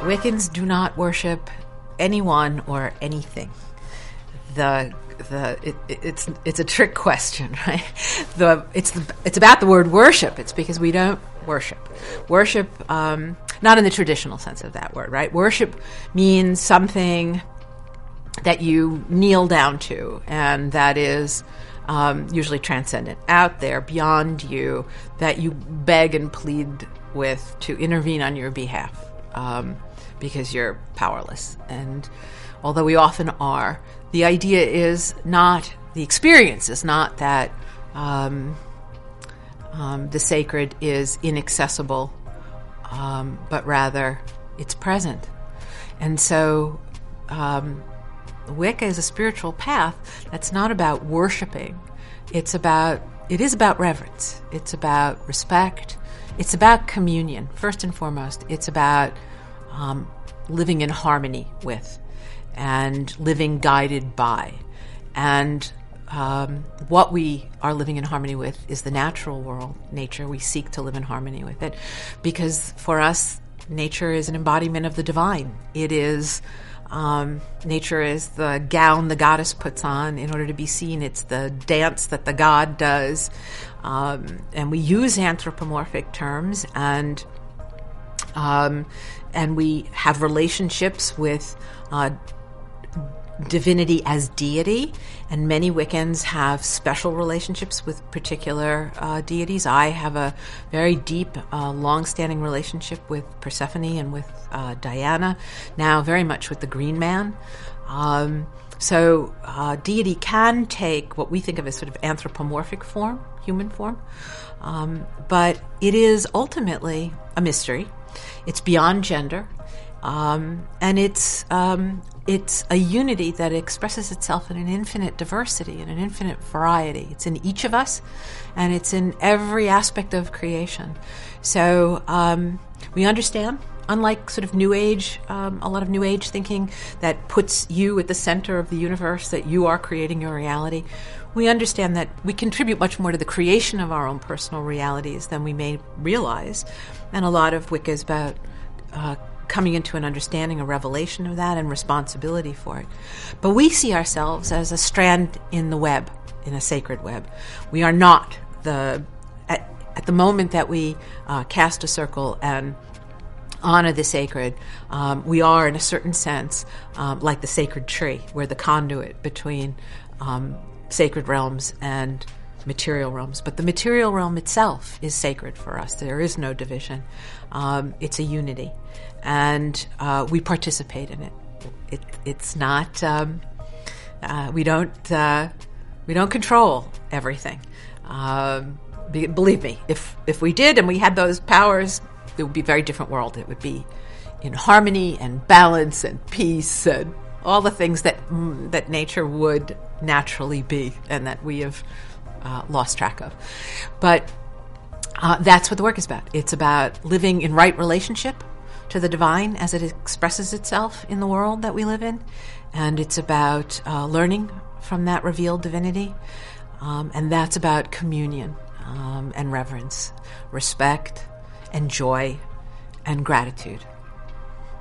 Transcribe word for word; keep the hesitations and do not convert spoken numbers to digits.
Wiccans do not worship anyone or anything. The the it, it's it's a trick question, right? The it's the, it's about the word worship. It's because we don't worship. Worship, um, not in the traditional sense of that word, right? Worship means something that you kneel down to, and that is um, usually transcendent, out there, beyond you, that you beg and plead with to intervene on your behalf, um, because you're powerless. And although we often are, the idea is not, the experience is not that um, um, the sacred is inaccessible, um, but rather it's present. And so um, Wicca is a spiritual path that's not about worshiping. It's about, it is about reverence. It's about respect. It's about communion, first and foremost. It's about um, living in harmony with and living guided by. And um, what we are living in harmony with is the natural world, nature. We seek to live in harmony with it because for us, nature is an embodiment of the divine. It is, um, nature is the gown the goddess puts on in order to be seen. It's the dance that the god does. Um, and we use anthropomorphic terms, and um, and we have relationships with uh, divinity as deity, and many Wiccans have special relationships with particular uh, deities. I have a very deep, uh, long-standing relationship with Persephone and with uh, Diana, now very much with the Green Man. Um, so uh, deity can take what we think of as sort of anthropomorphic form, human form, um, but it is ultimately a mystery. It's beyond gender. Um, and it's um, it's a unity that expresses itself in an infinite diversity and an infinite variety. It's in each of us, and it's in every aspect of creation. So um, we understand, unlike sort of New Age, um, a lot of New Age thinking that puts you at the center of the universe, that you are creating your reality. We understand that we contribute much more to the creation of our own personal realities than we may realize, and a lot of Wicca is about uh, coming into an understanding, a revelation of that, and responsibility for it. But we see ourselves as a strand in the web, in a sacred web. We are not the, at, at the moment that we uh, cast a circle and honor the sacred, um, we are, in a certain sense, um, like the sacred tree. We're the conduit between um, sacred realms and material realms. But the material realm itself is sacred for us. There is no division. Um, it's a unity. And uh, we participate in it. it it's not, um, uh, we don't uh, we don't control everything. Um, be, believe me, if, if we did and we had those powers, it would be a very different world. It would be in harmony and balance and peace and all the things that mm, that nature would naturally be and that we have uh, lost track of. But uh, that's what the work is about. It's about living in right relationship to the divine as it expresses itself in the world that we live in. And it's about uh, learning from that revealed divinity. Um, and that's about communion um, and reverence, respect and joy and gratitude.